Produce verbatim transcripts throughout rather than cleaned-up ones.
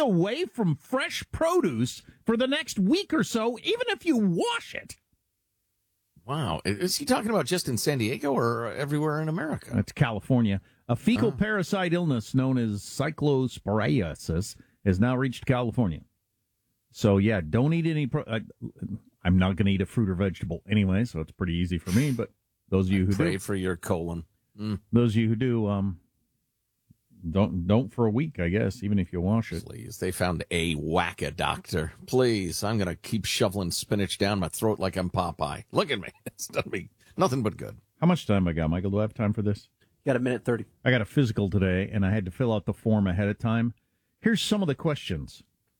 away from fresh produce for the next week or so, even if you wash it. Wow. Is he talking about just in San Diego or everywhere in America? That's California. A fecal oh. parasite illness known as cyclosporiasis has now reached California. So, yeah, don't eat any... Pro- I, I'm not going to eat a fruit or vegetable anyway, so it's pretty easy for me. But those of you who Pray do... for your colon. Mm. Those of you who do, um, don't don't for a week, I guess, even if you wash it. Please, they found a wacka doctor. Please, I'm going to keep shoveling spinach down my throat like I'm Popeye. Look at me. It's done me nothing but good. How much time I got, Michael? Do I have time for this? You got a minute thirty. I got a physical today, and I had to fill out the form ahead of time. Here's some of the questions.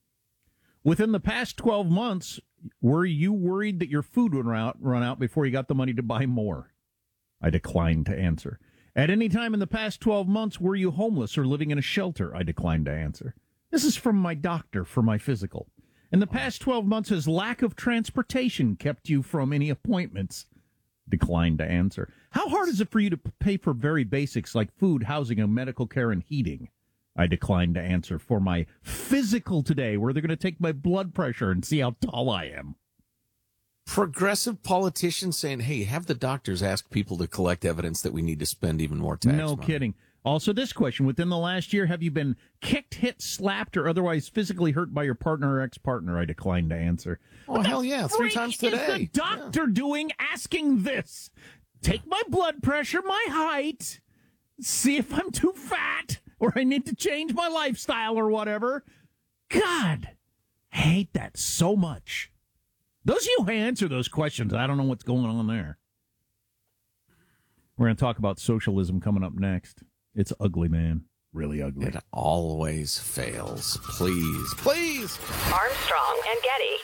Within the past twelve months, were you worried that your food would run out, run out before you got the money to buy more? I declined to answer. At any time in the past twelve months, were you homeless or living in a shelter? I declined to answer. This is from my doctor for my physical. In the past twelve months, has lack of transportation kept you from any appointments? Declined to answer. How hard is it for you to pay for very basics like food, housing, and medical care and heating? I declined to answer. For my physical today, where they're going to take my blood pressure and see how tall I am. Progressive politicians saying, hey, have the doctors ask people to collect evidence that we need to spend even more tax No money. kidding. Also, this question, within the last year, have you been kicked, hit, slapped, or otherwise physically hurt by your partner or ex-partner? I declined to answer. Oh, What hell the yeah, three freak times today. Is the doctor yeah. doing asking this? Take my blood pressure, my height, see if I'm too fat, or I need to change my lifestyle or whatever. God, I hate that so much. Those of you who answer those questions, I don't know what's going on there. We're going to talk about socialism coming up next. It's ugly, man. Really ugly. It always fails. Please, please. Armstrong and Getty.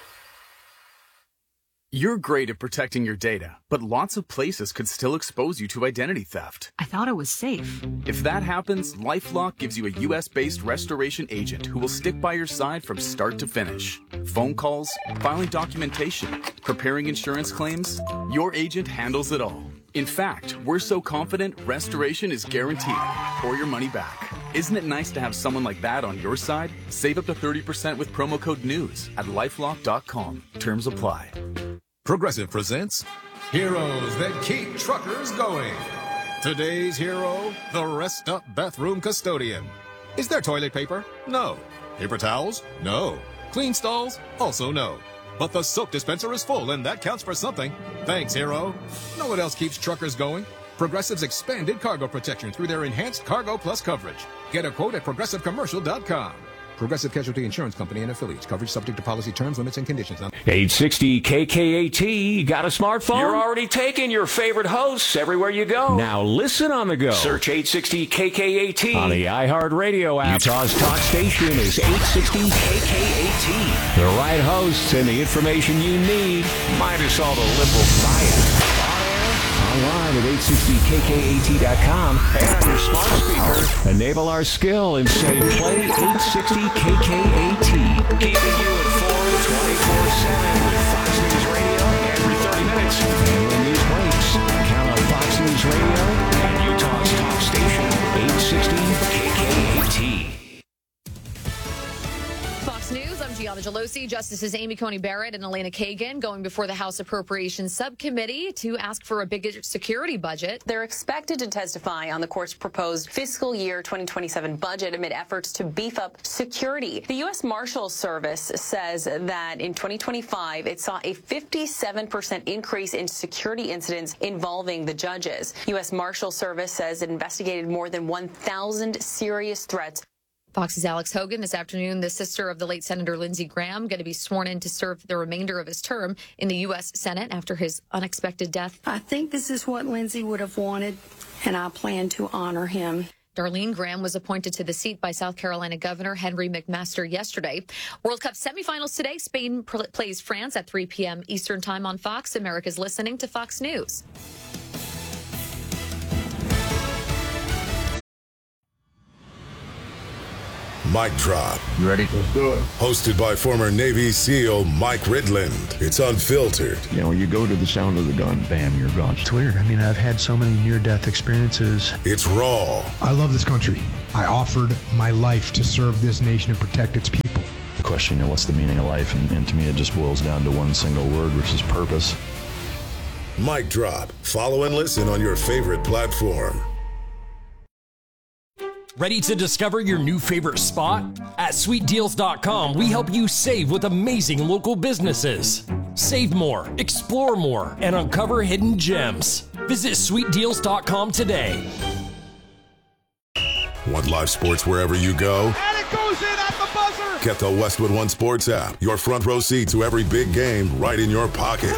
You're great at protecting your data, but lots of places could still expose you to identity theft. I thought it was safe. If that happens, LifeLock gives you a U S based restoration agent who will stick by your side from start to finish. Phone calls, filing documentation, preparing insurance claims, your agent handles it all. In fact, we're so confident restoration is guaranteed or your money back. Isn't it nice to have someone like that on your side? Save up to thirty percent with promo code NEWS at lifelock dot com. Terms apply. Progressive presents Heroes That Keep Truckers Going. Today's hero, the Rest Up Bathroom Custodian. Is there toilet paper? No. Paper towels? No. Clean stalls? Also no. But the soap dispenser is full, and that counts for something. Thanks, hero. Know what else keeps truckers going? Progressive's expanded cargo protection through their enhanced Cargo Plus coverage. Get a quote at progressive commercial dot com. Progressive Casualty Insurance Company and affiliates. Coverage subject to policy terms, limits, and conditions. eight sixty K K A T. Got a smartphone? You're already taking your favorite hosts everywhere you go. Now listen on the go. Search eight sixty K K A T on the iHeartRadio app. Utah's talk station is eight sixty K K A T. The right hosts and the information you need, minus all the liberal bias. Online at eight sixty K K A T dot com and on your smart speaker. Enable our skill and say play eight sixty K K A T. Keeping you informed twenty-four seven with Fox News Radio every thirty minutes. And when news breaks, count on Fox News Radio and Utah's talk station eight sixty K K A T. Fox News, I'm Gianna Gelosi. Justices Amy Coney Barrett and Elena Kagan going before the House Appropriations Subcommittee to ask for a bigger security budget. They're expected to testify on the court's proposed fiscal year twenty twenty-seven budget amid efforts to beef up security. The U S Marshals Service says that in twenty twenty-five, it saw a fifty-seven percent increase in security incidents involving the judges. U S Marshals Service says it investigated more than one thousand serious threats. Fox's Alex Hogan this afternoon, the sister of the late Senator Lindsey Graham, going to be sworn in to serve the remainder of his term in the U S Senate after his unexpected death. I think this is what Lindsey would have wanted, and I plan to honor him. Darlene Graham was appointed to the seat by South Carolina Governor Henry McMaster yesterday. World Cup semifinals today. Spain plays France at three p.m. Eastern Time on Fox. America's listening to Fox News. Mic Drop. You ready? Let's do it. Hosted by former Navy SEAL Mike Ridland. It's unfiltered. You know, you go to the sound of the gun, bam, you're gone. It's weird. I mean, I've had so many near-death experiences. It's raw. I love this country. I offered my life to serve this nation and protect its people. question, you know, what's the meaning of life? And, and to me, it just boils down to one single word, which is purpose. Mic drop. Follow and listen on your favorite platform. Ready to discover your new favorite spot? At sweet deals dot com, we help you save with amazing local businesses. Save more, explore more, and uncover hidden gems. Visit sweet deals dot com today. Want live sports wherever you go? And it goes in at the buzzer! Get the Westwood One Sports app. Your front row seat to every big game right in your pocket.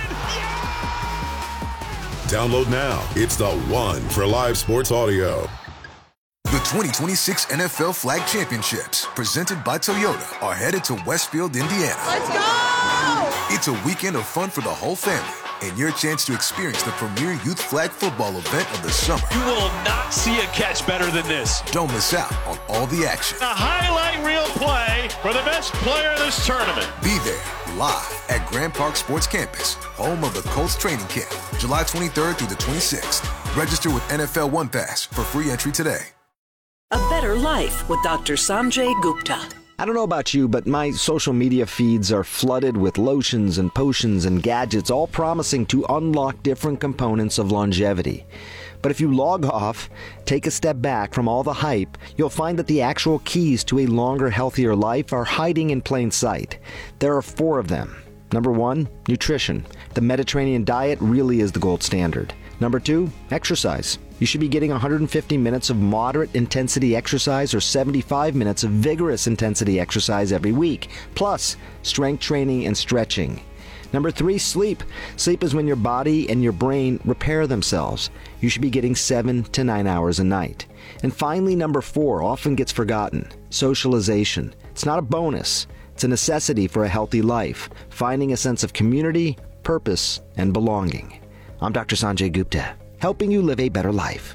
Download now. It's the one for live sports audio. The twenty twenty-six N F L Flag Championships, presented by Toyota, are headed to Westfield, Indiana. Let's go! It's a weekend of fun for the whole family, and your chance to experience the premier youth flag football event of the summer. You will not see a catch better than this. Don't miss out on all the action. A highlight reel play for the best player of this tournament. Be there, live at Grand Park Sports Campus, home of the Colts training camp, July twenty-third through the twenty-sixth. Register with N F L One Pass for free entry today. A better life with Doctor Sanjay Gupta. I don't know about you, but my social media feeds are flooded with lotions and potions and gadgets, all promising to unlock different components of longevity. But if you log off, take a step back from all the hype, you'll find that the actual keys to a longer, healthier life are hiding in plain sight. There are four of them. Number one, nutrition. The Mediterranean diet really is the gold standard. Number two, exercise. You should be getting one hundred fifty minutes of moderate intensity exercise or seventy-five minutes of vigorous intensity exercise every week, plus strength training and stretching. Number three, sleep. Sleep is when your body and your brain repair themselves. You should be getting seven to nine hours a night. And finally, number four, often gets forgotten, socialization. It's not a bonus. It's a necessity for a healthy life, finding a sense of community, purpose, and belonging. I'm Doctor Sanjay Gupta, helping you live a better life.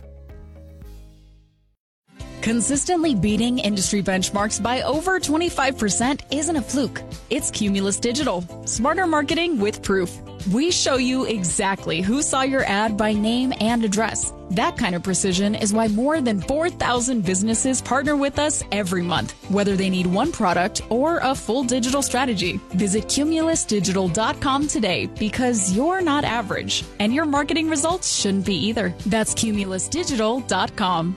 Consistently beating industry benchmarks by over twenty-five percent isn't a fluke. It's Cumulus Digital, smarter marketing with proof. We show you exactly who saw your ad by name and address. That kind of precision is why more than four thousand businesses partner with us every month, whether they need one product or a full digital strategy. Visit cumulus digital dot com today because you're not average, and your marketing results shouldn't be either. That's cumulus digital dot com.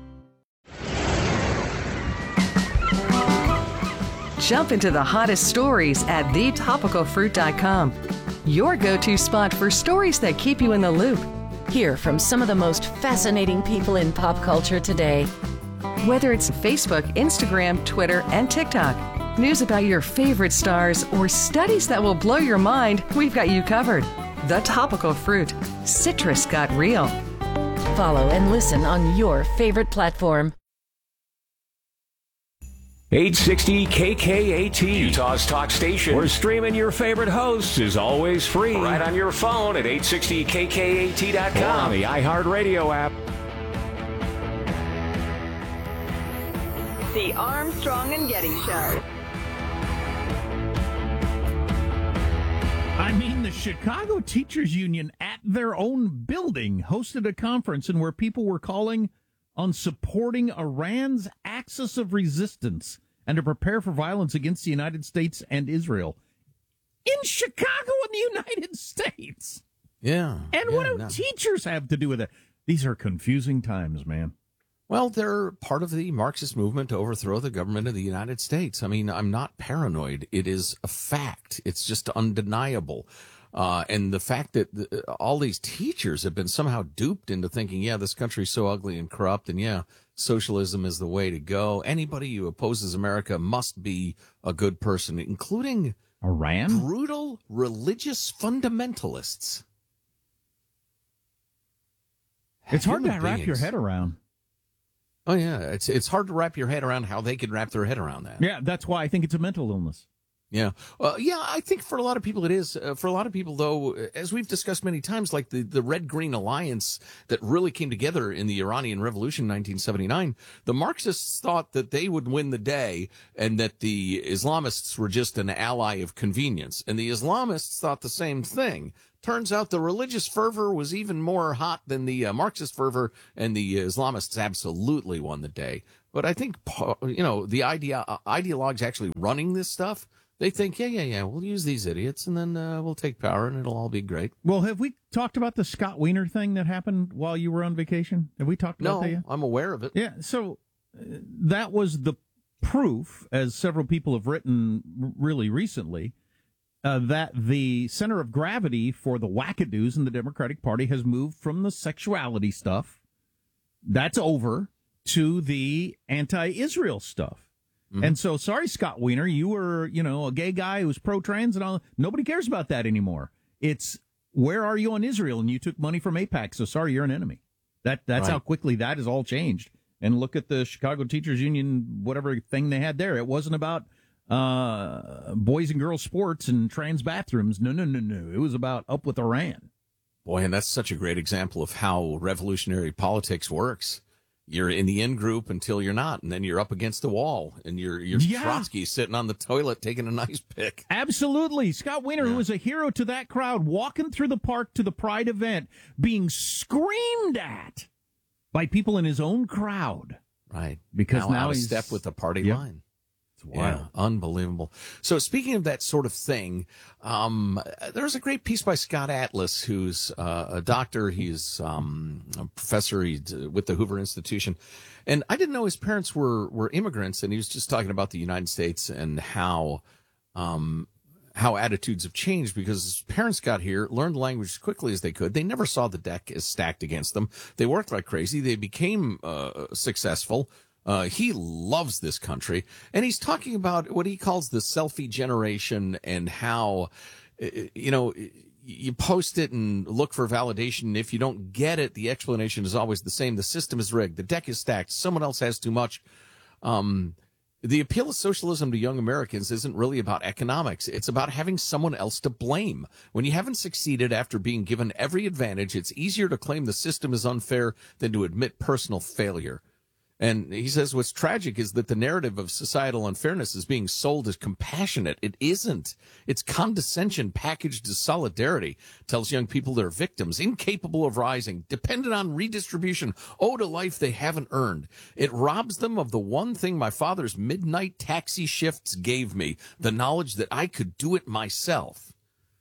Jump into the hottest stories at the topical fruit dot com. Your go-to spot for stories that keep you in the loop. Hear from some of the most fascinating people in pop culture today. Whether it's Facebook, Instagram, Twitter, and TikTok, news about your favorite stars, or studies that will blow your mind, we've got you covered. The Topical Fruit. Citrus got real. Follow and listen on your favorite platform. eight sixty K K A T, Utah's talk station, where streaming your favorite hosts is always free. Right on your phone at eight sixty K K A T dot com or on the iHeartRadio app. The Armstrong and Getty Show. I mean, the Chicago Teachers Union at their own building hosted a conference in where people were calling on supporting Iran's axis of resistance and to prepare for violence against the United States and Israel. In Chicago, in the United States. Yeah. And yeah, what do no. teachers have to do with it? These are confusing times, man. Well, they're part of the Marxist movement to overthrow the government of the United States. I mean, I'm not paranoid. It is a fact. It's just undeniable. Uh, and the fact that the, all these teachers have been somehow duped into thinking, yeah, this country's so ugly and corrupt, and yeah, socialism is the way to go. Anybody who opposes America must be a good person, including Iran? Brutal religious fundamentalists. It's hard to Human wrap beings. your head around. Oh, yeah. It's it's hard to wrap your head around how they could wrap their head around that. Yeah, that's why I think it's a mental illness. Yeah. Uh, yeah, I think for a lot of people it is. Uh, for a lot of people, though, as we've discussed many times, like the, the Red-Green Alliance that really came together in the Iranian Revolution in nineteen seventy-nine, the Marxists thought that they would win the day and that the Islamists were just an ally of convenience. And the Islamists thought the same thing. Turns out the religious fervor was even more hot than the uh, Marxist fervor, and the Islamists absolutely won the day. But I think, you know, the idea, ideologues actually running this stuff, they think, yeah, yeah, yeah, we'll use these idiots and then uh, we'll take power and it'll all be great. Well, have we talked about the Scott Wiener thing that happened while you were on vacation? Have we talked about no, that yet? I'm aware of it. Yeah, so uh, that was the proof, as several people have written really recently, uh, that the center of gravity for the wackadoos in the Democratic Party has moved from the sexuality stuff, that's over, to the anti-Israel stuff. Mm-hmm. And so, sorry, Scott Wiener, you were, you know, a gay guy who was pro-trans and all. Nobody cares about that anymore. It's, where are you on Israel? And you took money from AIPAC, so sorry, you're an enemy. That That's right. How quickly that has all changed. And look at the Chicago Teachers Union, whatever thing they had there. It wasn't about uh, boys and girls sports and trans bathrooms. No, no, no, no. It was about up with Iran. Boy, and that's such a great example of how revolutionary politics works. You're in the in group until you're not, and then you're up against the wall, and you're you're yeah. Trotsky sitting on the toilet taking a nice pic. Absolutely. Scott Wiener, yeah. who was a hero to that crowd, walking through the park to the Pride event, being screamed at by people in his own crowd. Right. Because now, now he's step with the party yeah. line. Wow. Yeah, unbelievable. So speaking of that sort of thing, um, there's a great piece by Scott Atlas, who's uh, a doctor. He's um, a professor he's, uh, with the Hoover Institution. And I didn't know his parents were, were immigrants, and he was just talking about the United States and how um, how attitudes have changed because his parents got here, learned the language as quickly as they could. They never saw the deck as stacked against them. They worked like crazy. They became uh, successful. Uh, he loves this country, and he's talking about what he calls the selfie generation and how, you know, you post it and look for validation. If you don't get it, the explanation is always the same. The system is rigged. The deck is stacked. Someone else has too much. Um, the appeal of socialism to young Americans isn't really about economics. It's about having someone else to blame. When you haven't succeeded after being given every advantage, it's easier to claim the system is unfair than to admit personal failure. And he says what's tragic is that the narrative of societal unfairness is being sold as compassionate. It isn't. It's condescension packaged as solidarity. Tells young people they're victims, incapable of rising, dependent on redistribution, owed a life they haven't earned. It robs them of the one thing my father's midnight taxi shifts gave me, the knowledge that I could do it myself.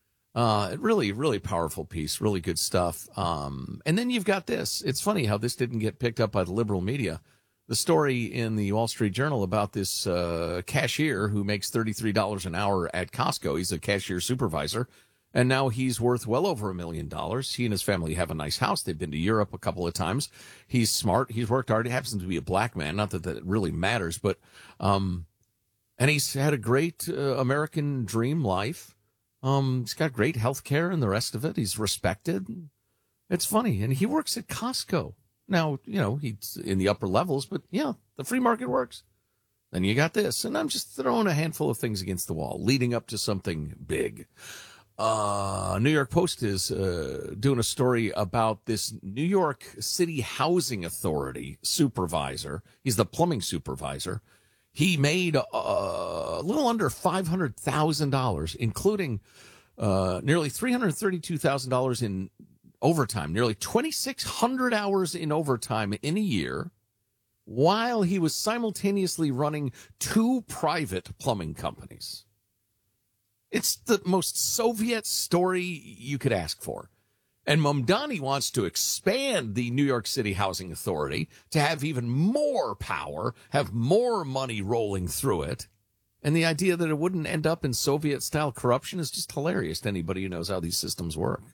Uh, really, really powerful piece, really good stuff. Um, and then you've got this. It's funny how this didn't get picked up by the liberal media. The story in the Wall Street Journal about this uh, cashier who makes thirty-three dollars an hour at Costco. He's a cashier supervisor, and now he's worth well over a million dollars. He and his family have a nice house. They've been to Europe a couple of times. He's smart. He's worked hard. He happens to be a black man. Not that that really matters, but um, and he's had a great uh, American dream life. Um, he's got great health care and the rest of it. He's respected. It's funny, and he works at Costco. Now, you know, he's in the upper levels, but yeah, the free market works. Then you got this, and I'm just throwing a handful of things against the wall, leading up to something big. Uh, New York Post is uh, doing a story about this New York City Housing Authority supervisor. He's the plumbing supervisor. He made uh, a little under five hundred thousand dollars, including uh, nearly three hundred thirty-two thousand dollars in overtime, nearly twenty-six hundred hours in overtime in a year, while he was simultaneously running two private plumbing companies. It's the most Soviet story you could ask for. And Mamdani wants to expand the New York City Housing Authority to have even more power, have more money rolling through it. And the idea that it wouldn't end up in Soviet-style corruption is just hilarious to anybody who knows how these systems work.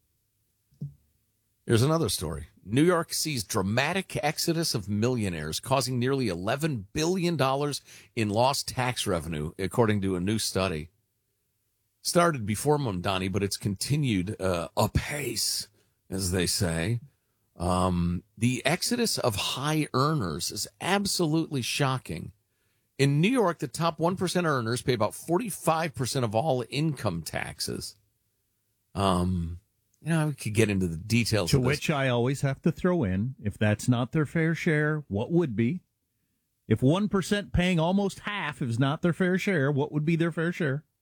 Here's another story. New York sees dramatic exodus of millionaires, causing nearly eleven billion dollars in lost tax revenue, according to a new study. Started before Mamdani, but it's continued uh, apace, as they say. Um, the exodus of high earners is absolutely shocking. In New York, the top one percent earners pay about forty-five percent of all income taxes. Um... You know, we could get into the details to of this. Which I always have to throw in, if that's not their fair share, what would be? If one percent paying almost half is not their fair share, what would be their fair share?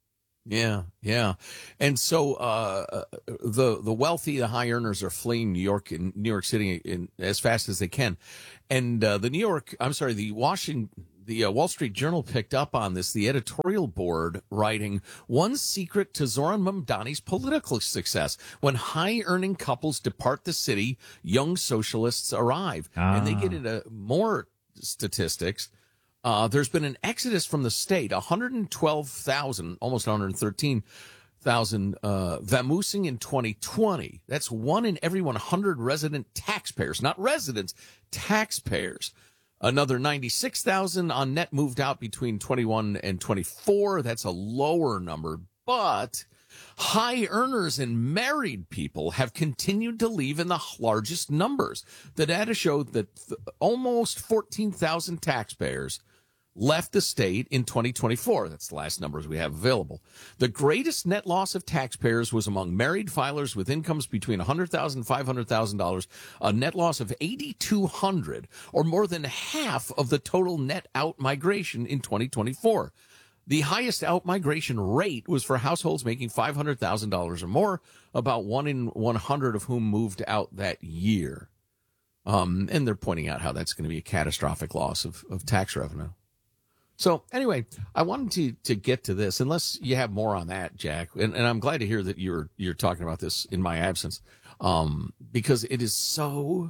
Yeah, yeah. And so uh, the the wealthy, the high earners are fleeing New York and New York City in, as fast as they can. And uh, the New York, I'm sorry, the Washington, the uh, Wall Street Journal picked up on this, the editorial board writing, one secret to Zoran Mamdani's political success. When high-earning couples depart the city, young socialists arrive. Ah. And they get into more statistics. Uh, there's been an exodus from the state, one hundred twelve thousand, almost one hundred thirteen thousand, uh, vamoosing in twenty twenty. That's one in every one hundred resident taxpayers, not residents, taxpayers. Another ninety-six thousand on net moved out between twenty-one and twenty-four. That's a lower number, but high earners and married people have continued to leave in the largest numbers. The data showed that th- almost fourteen thousand taxpayers left the state in twenty twenty-four. That's the last numbers we have available. The greatest net loss of taxpayers was among married filers with incomes between one hundred thousand dollars and five hundred thousand dollars, a net loss of eight thousand two hundred, or more than half of the total net out migration in twenty twenty-four. The highest out migration rate was for households making five hundred thousand dollars or more, about one in one hundred of whom moved out that year. Um, and they're pointing out how that's going to be a catastrophic loss of, of tax revenue. So anyway, I wanted to, to get to this, unless you have more on that, Jack. And, and I'm glad to hear that you're, you're talking about this in my absence, um, because it is so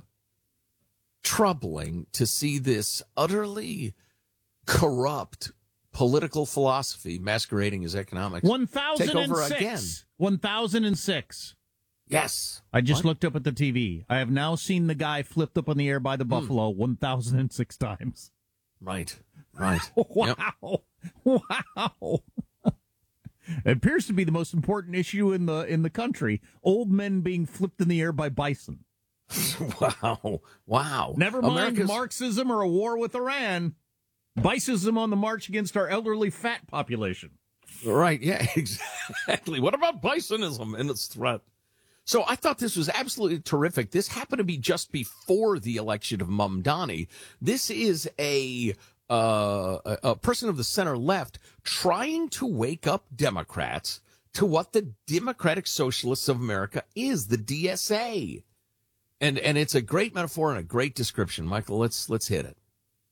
troubling to see this utterly corrupt political philosophy masquerading as economics one thousand six. take over again. one thousand six. Yes. I just what? looked up at the T V. I have now seen the guy flipped up in the air by the buffalo hmm. one thousand six times. Right. Right. Wow. Yep. Wow. It appears to be the most important issue in the in the country. Old men being flipped in the air by bison. Wow. Wow. Never mind America's... Marxism or a war with Iran. Bicism on the march against our elderly fat population. Right. Yeah, exactly. What about bisonism and its threat? So I thought this was absolutely terrific. This happened to be just before the election of Mamdani. This is a uh, a, a person of the center left trying to wake up Democrats to what the Democratic Socialists of America is, the D S A. And and it's a great metaphor and a great description. Michael, let's let's hit it.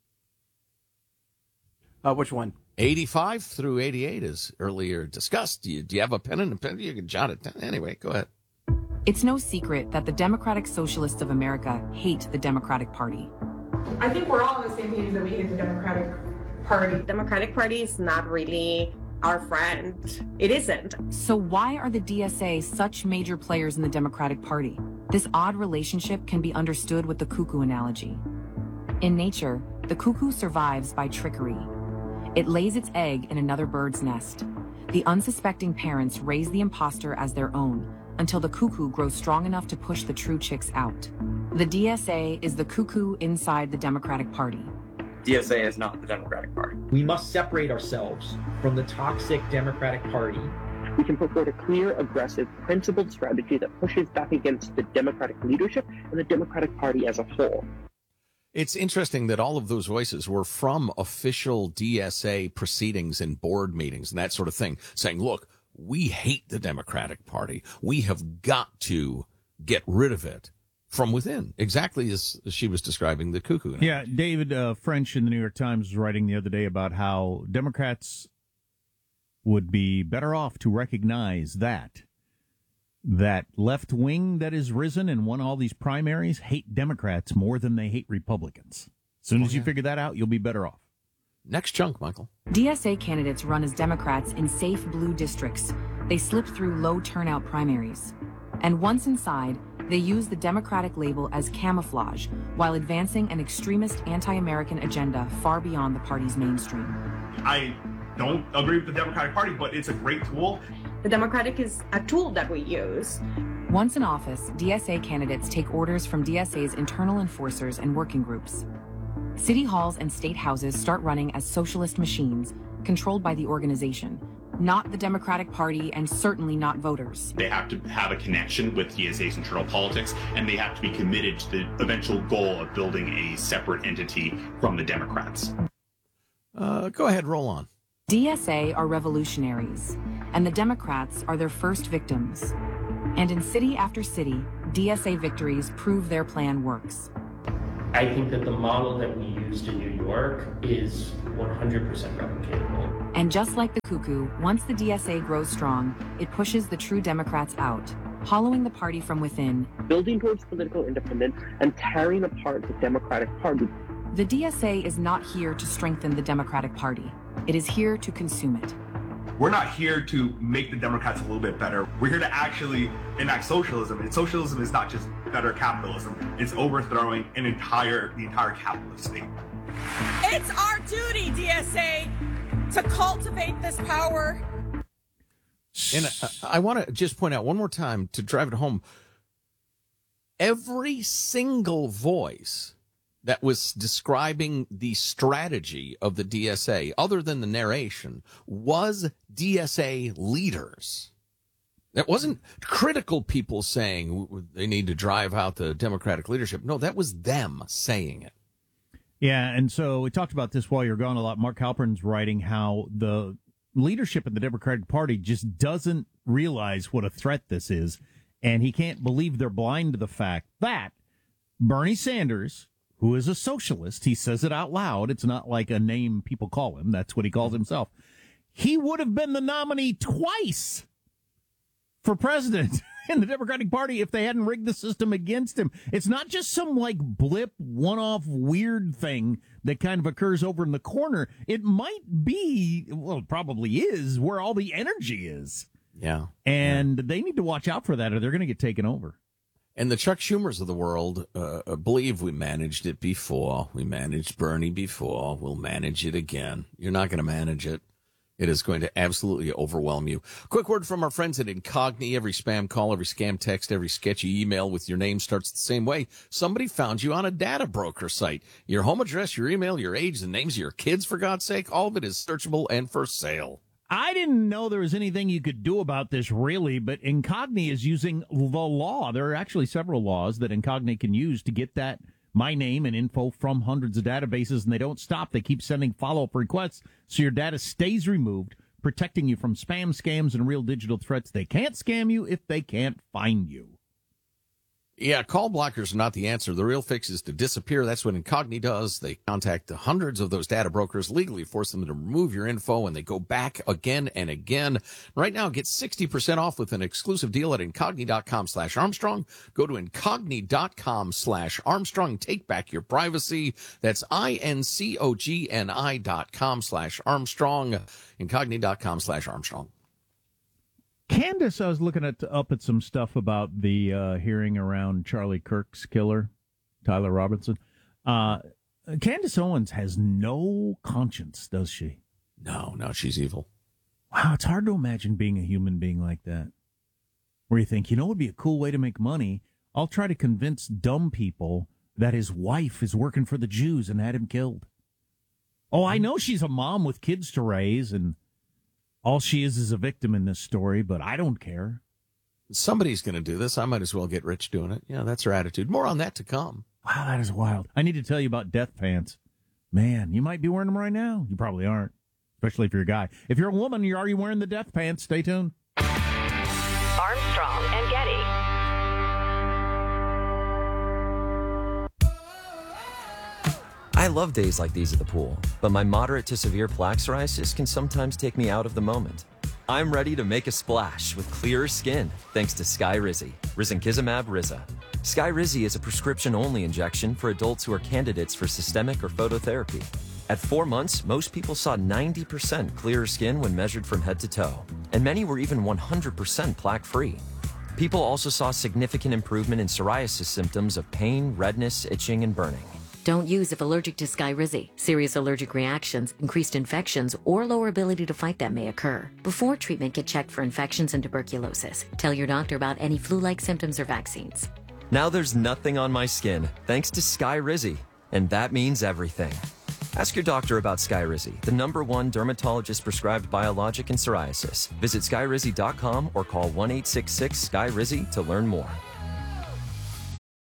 Uh, which one? eighty-five through eighty-eight is earlier discussed. Do you, do you have a pen and a pen? You can jot it down. Anyway, go ahead. It's no secret that the Democratic Socialists of America hate the Democratic Party. I think we're all on the same page that we hate the Democratic Party. The Democratic Party is not really our friend. It isn't. So why are the D S A such major players in the Democratic Party? This odd relationship can be understood with the cuckoo analogy. In nature, the cuckoo survives by trickery. It lays its egg in another bird's nest. The unsuspecting parents raise the imposter as their own until the cuckoo grows strong enough to push the true chicks out. The D S A is the cuckoo inside the Democratic Party. D S A is not the Democratic Party. We must separate ourselves from the toxic Democratic Party. We can put forward a clear, aggressive, principled strategy that pushes back against the Democratic leadership and the Democratic Party as a whole. It's interesting that all of those voices were from official D S A proceedings and board meetings and that sort of thing, saying, look, we hate the Democratic Party. We have got to get rid of it from within, exactly as she was describing the cuckoo. Yeah, David uh, French in the New York Times was writing the other day about how Democrats would be better off to recognize that that left wing that has risen and won all these primaries hate Democrats more than they hate Republicans. As soon as oh, yeah. you figure that out, you'll be better off. Next chunk, Michael. D S A candidates run as Democrats in safe blue districts. They slip through low turnout primaries. And once inside, they use the Democratic label as camouflage while advancing an extremist anti-American agenda far beyond the party's mainstream. I don't agree with the Democratic Party, but it's a great tool. The Democratic is a tool that we use. Once in office, D S A candidates take orders from D S A's internal enforcers and working groups. City halls and state houses start running as socialist machines, controlled by the organization, not the Democratic Party and certainly not voters. They have to have a connection with D S A's internal politics, and they have to be committed to the eventual goal of building a separate entity from the Democrats. Uh, go ahead, roll on. D S A are revolutionaries. and the Democrats are their first victims. And in city after city, D S A victories prove their plan works. I think that the model that we used in New York is one hundred percent replicatable. And just like the cuckoo, once the D S A grows strong, it pushes the true Democrats out, hollowing the party from within, building towards political independence and tearing apart the Democratic Party. The D S A is not here to strengthen the Democratic Party. It is here to consume it. We're not here to make the Democrats a little bit better. We're here to actually enact socialism. And socialism is not just better capitalism. It's overthrowing an entire, the entire capitalist state. It's our duty, D S A, to cultivate this power. And I, I want to just point out one more time to drive it home. Every single voice that was describing the strategy of the D S A, other than the narration, was D S A leaders. That wasn't critical people saying they need to drive out the Democratic leadership. No, that was them saying it. Yeah, and so we talked about this while you're gone a lot. Mark Halpern's writing how the leadership of the Democratic Party just doesn't realize what a threat this is, and he can't believe they're blind to the fact that Bernie Sanders, who is a socialist, he says it out loud. It's not like a name people call him. That's what he calls himself. He would have been the nominee twice for president in the Democratic Party if they hadn't rigged the system against him. It's not just some like blip, one-off weird thing that kind of occurs over in the corner. It might be, well, it probably is, where all the energy is. Yeah. And yeah. they need to watch out for that or they're going to get taken over. And the Chuck Schumers of the world uh, believe we managed it before. We managed Bernie before. We'll manage it again. You're not going to manage it. It is going to absolutely overwhelm you. Quick word from our friends at Incogni. Every spam call, every scam text, every sketchy email with your name starts the same way. Somebody found you on a data broker site. Your home address, your email, your age, the names of your kids, for God's sake, all of it is searchable and for sale. I didn't know there was anything you could do about this, really, but Incogni is using the law. There are actually several laws that Incogni can use to get that my name and info from hundreds of databases, and they don't stop. They keep sending follow-up requests, so your data stays removed, protecting you from spam, scams, and real digital threats. They can't scam you if they can't find you. Yeah, call blockers are not the answer. The real fix is to disappear. That's what Incogni does. They contact the hundreds of those data brokers, legally force them to remove your info, and they go back again and again. Right now, get sixty percent off with an exclusive deal at Incogni.com slash Armstrong. Go to Incogni.com slash Armstrong. Take back your privacy. That's I-N-C-O-G-N-I dot com slash Armstrong. Incogni.com slash Armstrong. Candace, I was looking at up at some stuff about the uh, hearing around Charlie Kirk's killer, Tyler Robinson. Uh, Candace Owens has no conscience, does she? No, no, she's evil. Wow, it's hard to imagine being a human being like that, where you think, you know, it would be a cool way to make money. I'll try to convince dumb people that his wife is working for the Jews and had him killed. Oh, I know she's a mom with kids to raise, and all she is is a victim in this story, but I don't care. Somebody's going to do this. I might as well get rich doing it. Yeah, that's her attitude. More on that to come. Wow, that is wild. I need to tell you about death pants. Man, you might be wearing them right now. You probably aren't, especially if you're a guy. If you're a woman, you're already wearing the death pants. Stay tuned. Armstrong and Getty. I love days like these at the pool, but my moderate to severe plaque psoriasis can sometimes take me out of the moment. I'm ready to make a splash with clearer skin thanks to Skyrizi, Risankizumab Riza. Skyrizi is a prescription-only injection for adults who are candidates for systemic or phototherapy. At four months, most people saw ninety percent clearer skin when measured from head to toe, and many were even one hundred percent plaque-free. People also saw significant improvement in psoriasis symptoms of pain, redness, itching, and burning. Don't use if allergic to Skyrizi. Serious allergic reactions, increased infections, or lower ability to fight them may occur. Before treatment, get checked for infections and tuberculosis. Tell your doctor about any flu-like symptoms or vaccines. Now there's nothing on my skin, thanks to Skyrizi, and that means everything. Ask your doctor about Skyrizi, the number one dermatologist-prescribed biologic in psoriasis. Visit Skyrizi dot com or call one eight six six, S K Y R I Z I to learn more.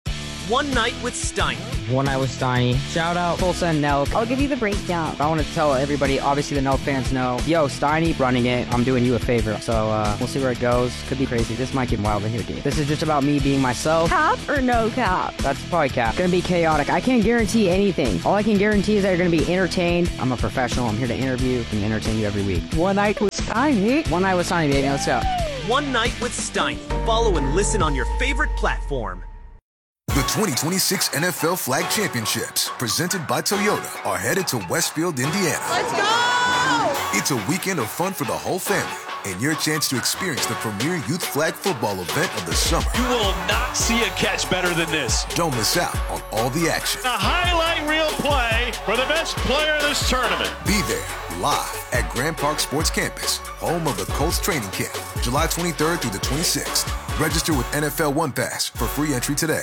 One Night with Steiny. One Night with Steiny. Shout out Full Send Nelk. I'll give you the breakdown. I want to tell everybody, obviously the Nelk fans know, yo, Steiny running it. I'm doing you a favor. So uh, we'll see where it goes. Could be crazy. This might get wild in here, dude. This is just about me being myself. Cap or no cap? That's probably cap. Gonna be chaotic. I can't guarantee anything. All I can guarantee is that you're gonna be entertained. I'm a professional. I'm here to interview and entertain you every week. One Night with Steiny. One Night with Steiny, baby. Let's go. One Night with Steiny. Follow and listen on your favorite platform. The twenty twenty-six N F L Flag Championships, presented by Toyota, are headed to Westfield, Indiana. Let's go! It's a weekend of fun for the whole family and your chance to experience the premier youth flag football event of the summer. You will not see a catch better than this. Don't miss out on all the action. A highlight reel play for the best player in this tournament. Be there live at Grand Park Sports Campus, home of the Colts training camp, July twenty-third through the twenty-sixth. Register with N F L One Pass for free entry today.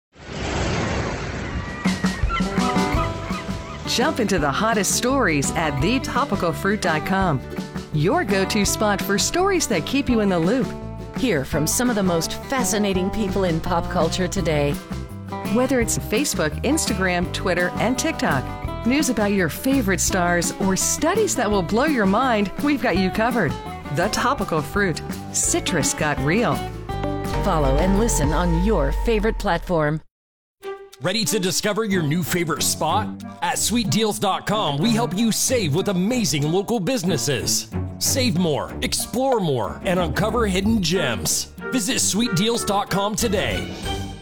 Jump into the hottest stories at the topical fruit dot com. Your go-to spot for stories that keep you in the loop. Hear from some of the most fascinating people in pop culture today. Whether it's Facebook, Instagram, Twitter, and TikTok, news about your favorite stars, or studies that will blow your mind, we've got you covered. The Topical Fruit. Citrus got real. Follow and listen on your favorite platform. Ready to discover your new favorite spot? At sweet deals dot com, we help you save with amazing local businesses. Save more, explore more, and uncover hidden gems. Visit sweet deals dot com today.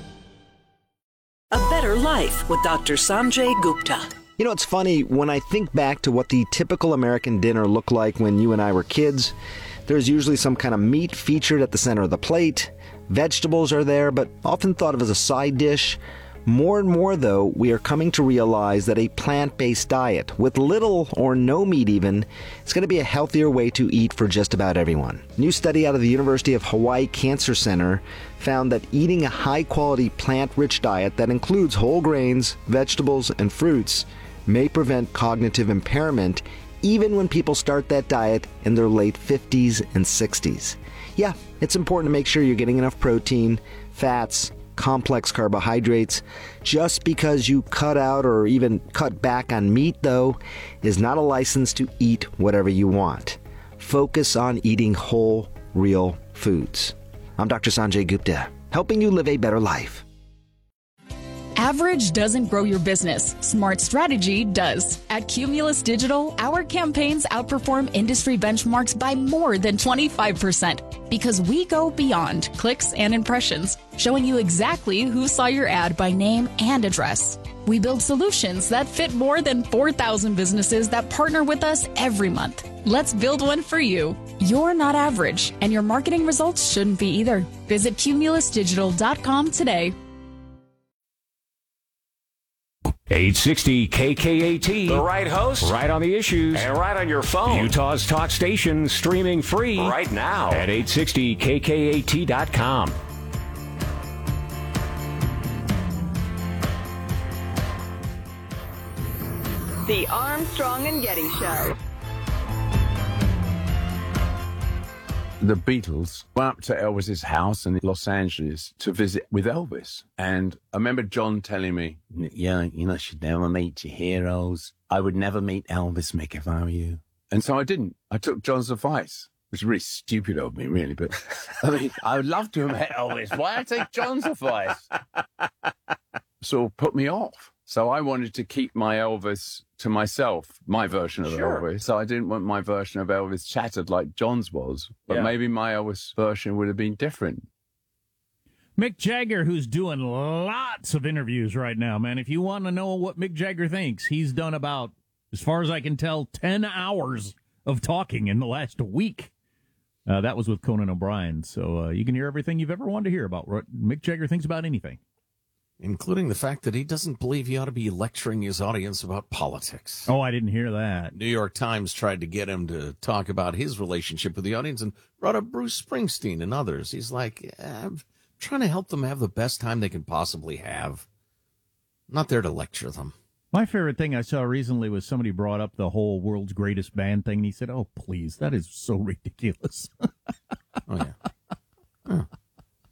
A Better Life with Doctor Sanjay Gupta. You know, it's funny, when I think back to what the typical American dinner looked like when you and I were kids, there's usually some kind of meat featured at the center of the plate. Vegetables are there, but often thought of as a side dish. More and more, though, we are coming to realize that a plant-based diet, with little or no meat even, is going to be a healthier way to eat for just about everyone. A new study out of the University of Hawaii Cancer Center found that eating a high-quality plant-rich diet that includes whole grains, vegetables, and fruits may prevent cognitive impairment even when people start that diet in their late fifties and sixties. Yeah, it's important to make sure you're getting enough protein, fats, complex carbohydrates. Just because you cut out or even cut back on meat, though, is not a license to eat whatever you want. Focus on eating whole, real foods. I'm Doctor Sanjay Gupta, helping you live a better life. Average doesn't grow your business. Smart strategy does. At Cumulus Digital, our campaigns outperform industry benchmarks by more than twenty-five percent because we go beyond clicks and impressions, showing you exactly who saw your ad by name and address. We build solutions that fit more than four thousand businesses that partner with us every month. Let's build one for you. You're not average, and your marketing results shouldn't be either. Visit cumulus digital dot com today. eight sixty K K A T. The right host, right on the issues, and right on your phone. Utah's talk station, streaming free right now at eight sixty K K A T dot com. The Armstrong and Getty Show. The Beatles went up to Elvis's house in Los Angeles to visit with Elvis. And I remember John telling me, yeah, you know, you should never meet your heroes. I would never meet Elvis, Mick, if I were you. And so I didn't. I took John's advice, which is really stupid of me, really. But I mean, I would love to have met Elvis. Why I take John's advice? Sort of put me off. So I wanted to keep my Elvis to myself, my version of Sure. Elvis. So I didn't want my version of Elvis chattered like John's was. But Yeah. maybe my Elvis version would have been different. Mick Jagger, who's doing lots of interviews right now, man. If you want to know what Mick Jagger thinks, he's done about, as far as I can tell, ten hours of talking in the last week. Uh, that was with Conan O'Brien. So uh, you can hear everything you've ever wanted to hear about what Mick Jagger thinks about anything. Including the fact that he doesn't believe he ought to be lecturing his audience about politics. Oh, I didn't hear that. New York Times tried to get him to talk about his relationship with the audience and brought up Bruce Springsteen and others. He's like, I'm trying to help them have the best time they can possibly have. I'm not there to lecture them. My favorite thing I saw recently was somebody brought up the whole world's greatest band thing, and he said, oh, please, that is so ridiculous. Oh, yeah. Huh.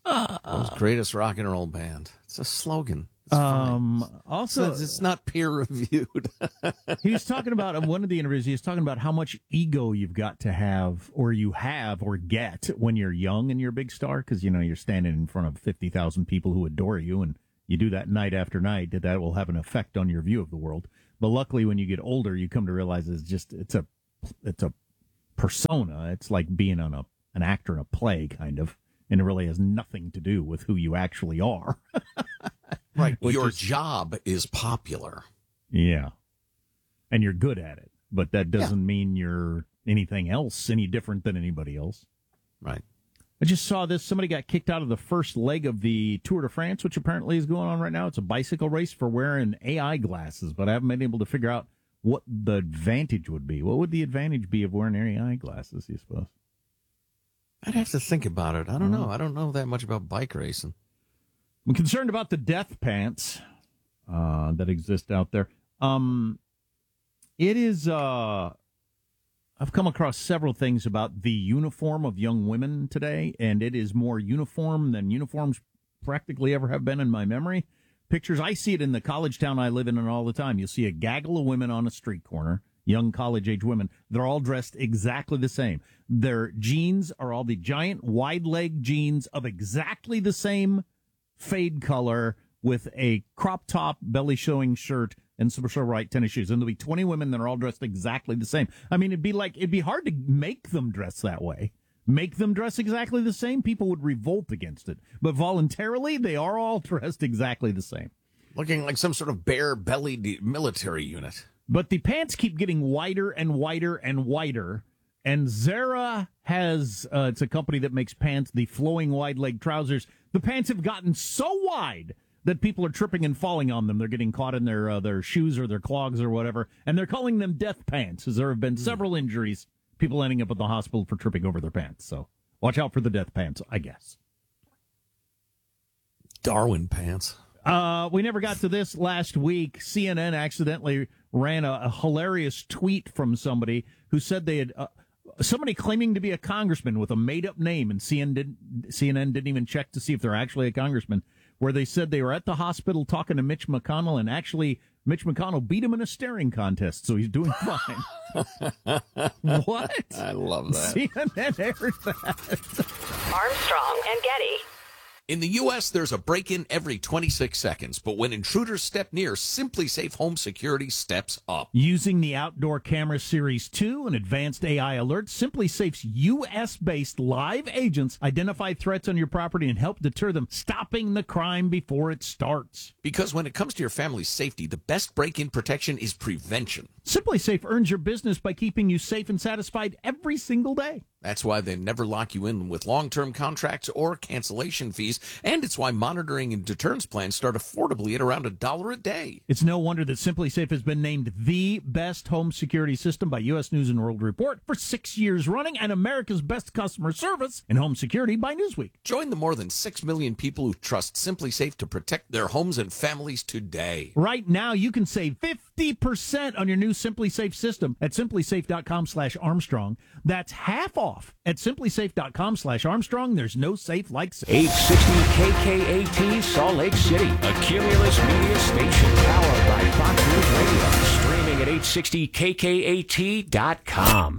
World's greatest rock and roll band. It's a slogan. It's um, fine. also, it's, it's not peer reviewed. He was talking about, in one of the interviews, he was talking about how much ego you've got to have, or you have, or get when you're young and you're a big star, because, you know, you're standing in front of fifty thousand people who adore you, and you do that night after night, that will have an effect on your view of the world. But luckily, when you get older, you come to realize it's just, it's a, it's a persona. It's like being on a, an actor in a play, kind of, and it really has nothing to do with who you actually are. Right. Your is, job is popular. Yeah. And you're good at it. But that doesn't yeah. mean you're anything else, any different than anybody else. Right. I just saw this. Somebody got kicked out of the first leg of the Tour de France, which apparently is going on right now. It's a bicycle race for wearing A I glasses, but I haven't been able to figure out what the advantage would be. What would the advantage be of wearing A I glasses, you suppose? I'd have to think about it. I don't know. I don't know that much about bike racing. I'm concerned about the death pants uh, that exist out there. Um, it is, uh, I've come across several things about the uniform of young women today, and it is more uniform than uniforms practically ever have been in my memory. Pictures, I see it in the college town I live in and all the time. You'll see a gaggle of women on a street corner, young college-age women. They're all dressed exactly the same. Their jeans are all the giant wide-leg jeans of exactly the same fade color with a crop top, belly-showing shirt and some so right tennis shoes. And there'll be twenty women that are all dressed exactly the same. I mean, it'd be like, it'd be hard to make them dress that way. Make them dress exactly the same. People would revolt against it. But voluntarily, they are all dressed exactly the same. Looking like some sort of bare-bellied military unit. But the pants keep getting wider and wider and wider. And Zara has, uh, it's a company that makes pants, the flowing wide leg trousers. The pants have gotten so wide that people are tripping and falling on them. They're getting caught in their uh, their shoes or their clogs or whatever. And they're calling them death pants, as there have been several injuries, people ending up at the hospital for tripping over their pants. So watch out for the death pants, I guess. Darwin pants. Uh, we never got to this last week. C N N accidentally ran a, a hilarious tweet from somebody who said they had... Uh, Somebody claiming to be a congressman with a made-up name, and C N N didn't, C N N didn't even check to see if they're actually a congressman, where they said they were at the hospital talking to Mitch McConnell, and actually Mitch McConnell beat him in a staring contest, so he's doing fine. What? I love that. C N N aired that. Armstrong and Getty. In the U S, there's a break-in every twenty-six seconds, but when intruders step near, Simply Safe Home Security steps up. Using the Outdoor Camera Series two and advanced A I alerts, Simply Safe's U S-based live agents identify threats on your property and help deter them, stopping the crime before it starts. Because when it comes to your family's safety, the best break-in protection is prevention. Simply Safe earns your business by keeping you safe and satisfied every single day. That's why they never lock you in with long-term contracts or cancellation fees, and it's why monitoring and deterrence plans start affordably at around a dollar a day. It's no wonder that Simply Safe has been named the best home security system by U S News and World Report for six years running, and America's best customer service in home security by Newsweek. Join the more than six million people who trust Simply Safe to protect their homes and families today. Right now, you can save fifty percent on your new Simply Safe system at simply safe dot com slash Armstrong. That's half off at simply safe dot com slash Armstrong. There's no safe like safe. eight sixty K K A T, Salt Lake City, a Cumulus media station powered by Fox News Radio. Streaming at eight sixty K K A T dot com.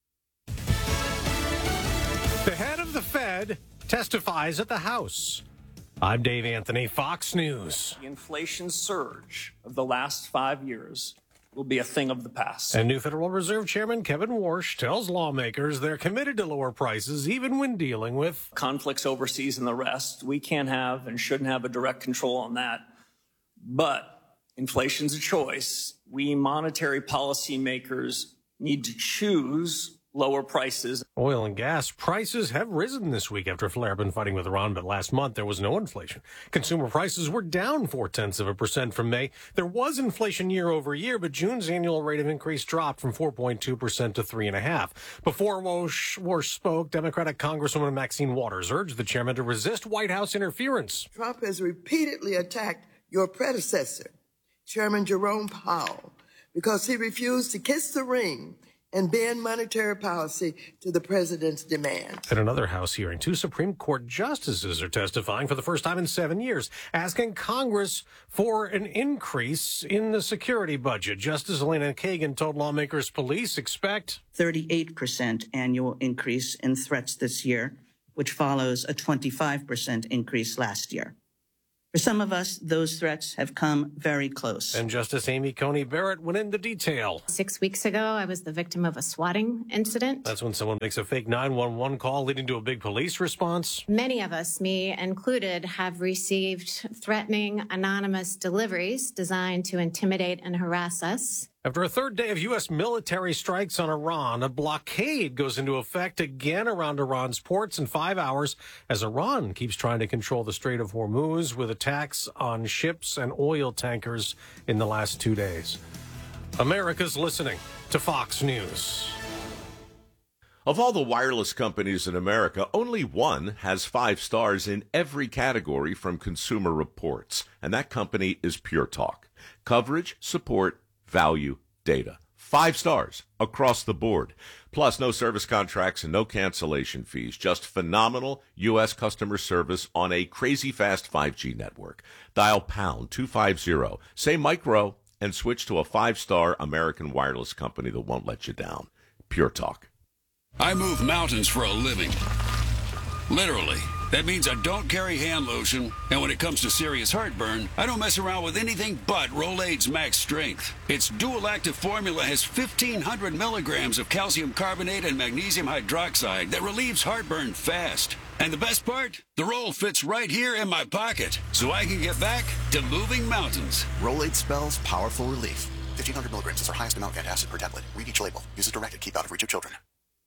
The head of the Fed testifies at the House. I'm Dave Anthony, Fox News. The inflation surge of the last five years will be a thing of the past. And new Federal Reserve Chairman Kevin Warsh tells lawmakers they're committed to lower prices even when dealing with conflicts overseas and the rest. We can't have and shouldn't have a direct control on that. But inflation's a choice. We monetary policy makers need to choose lower prices. Oil and gas prices have risen this week after flare-up in fighting with Iran, but last month there was no inflation. Consumer prices were down four-tenths of a percent from May. There was inflation year over year, but June's annual rate of increase dropped from four point two percent to three point five percent. Before Warsh, Warsh spoke, Democratic Congresswoman Maxine Waters urged the chairman to resist White House interference. Trump has repeatedly attacked your predecessor, Chairman Jerome Powell, because he refused to kiss the ring and bend monetary policy to the president's demands. At another House hearing, two Supreme Court justices are testifying for the first time in seven years, asking Congress for an increase in the security budget. Justice Elena Kagan told lawmakers police expect thirty-eight percent annual increase in threats this year, which follows a twenty-five percent increase last year. For some of us, those threats have come very close. And Justice Amy Coney Barrett went into detail. Six weeks ago, I was the victim of a swatting incident. That's when someone makes a fake nine one one call leading to a big police response. Many of us, me included, have received threatening anonymous deliveries designed to intimidate and harass us. After a third day of U S military strikes on Iran, a blockade goes into effect again around Iran's ports in five hours as Iran keeps trying to control the Strait of Hormuz with attacks on ships and oil tankers in the last two days. America's listening to Fox News. Of all the wireless companies in America, only one has five stars in every category from Consumer Reports, and that company is Pure Talk. Coverage, support, value, data. Five stars across the board. Plus, no service contracts and no cancellation fees. Just phenomenal U S customer service on a crazy fast five G network. Dial pound two fifty, say micro, and switch to a five-star American wireless company that won't let you down. Pure Talk. I move mountains for a living. Literally. That means I don't carry hand lotion, and when it comes to serious heartburn, I don't mess around with anything but Rolaids Max Strength. Its dual-active formula has fifteen hundred milligrams of calcium carbonate and magnesium hydroxide that relieves heartburn fast. And the best part? The roll fits right here in my pocket, so I can get back to moving mountains. Rolaids spells powerful relief. fifteen hundred milligrams is our highest amount of antacid per tablet. Read each label. Use as directed. Keep out of reach of children.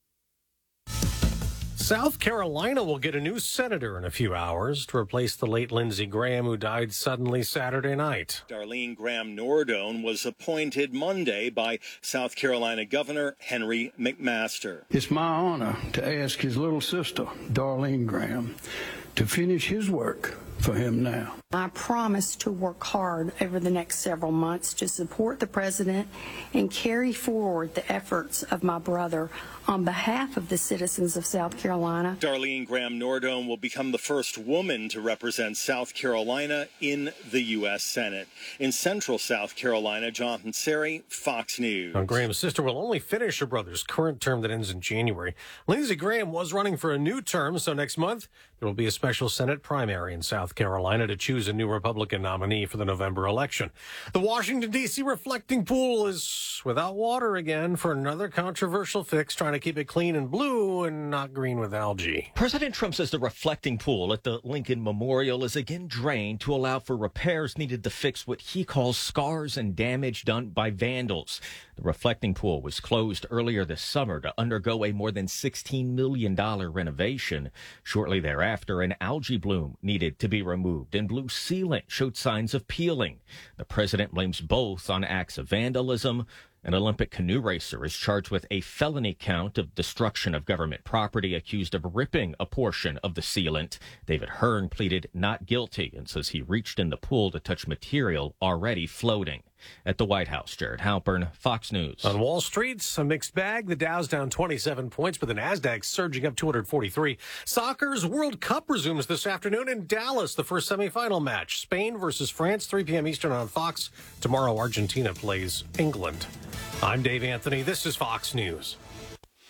South Carolina will get a new senator in a few hours to replace the late Lindsey Graham, who died suddenly Saturday night. Darlene Graham Nordone was appointed Monday by South Carolina Governor Henry McMaster. It's my honor to ask his little sister, Darlene Graham, to finish his work for him now. I promise to work hard over the next several months to support the president and carry forward the efforts of my brother on behalf of the citizens of South Carolina. Darlene Graham Nordone will become the first woman to represent South Carolina in the U S Senate. In central South Carolina, Jonathan Seri, Fox News. Now, Graham's sister will only finish her brother's current term that ends in January. Lindsey Graham was running for a new term, so next month there will be a special Senate primary in South Carolina to choose a new Republican nominee for the November election. The Washington, D C reflecting pool is without water again for another controversial fix, trying to keep it clean and blue and not green with algae. President Trump says the reflecting pool at the Lincoln Memorial is again drained to allow for repairs needed to fix what he calls scars and damage done by vandals. The reflecting pool was closed earlier this summer to undergo a more than sixteen million dollars renovation. Shortly thereafter, an algae bloom needed to be removed and blue sealant showed signs of peeling. The president blames both on acts of vandalism. An Olympic canoe racer is charged with a felony count of destruction of government property, accused of ripping a portion of the sealant. David Hearn pleaded not guilty and says he reached in the pool to touch material already floating. At the White House, Jared Halpern, Fox News. On Wall Street, a mixed bag. The Dow's down twenty-seven points, but the Nasdaq surging up two hundred forty-three. Soccer's World Cup resumes this afternoon in Dallas, the first semifinal match. Spain versus France, three p.m. Eastern on Fox. Tomorrow, Argentina plays England. I'm Dave Anthony. This is Fox News.